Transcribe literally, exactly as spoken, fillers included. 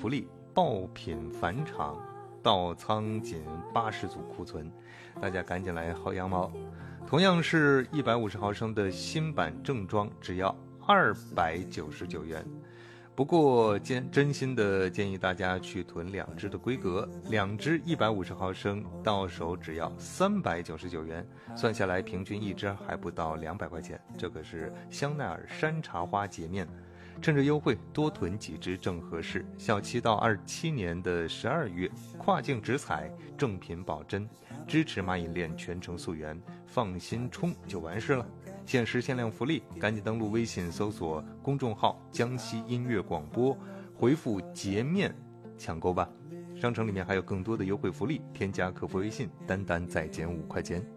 福利，爆品返场，到仓仅八十组库存，大家赶紧来薅羊毛。同样是一百五十毫升的新版正装，只要二百九十九元。不过真真心的建议大家去囤两支的规格，两支一百五十毫升到手只要三百九十九元，算下来平均一支还不到两百块钱。这个是香奈儿山茶花洁面，趁着优惠多囤几支正合适。效期到二七年的十二月，跨境直采，正品保真，支持蚂蚁链全程溯源，放心冲就完事了。限时限量福利，赶紧登录微信搜索公众号江西音乐广播，回复洁面抢购吧。商城里面还有更多的优惠福利，添加客服微信，单单再减五块钱。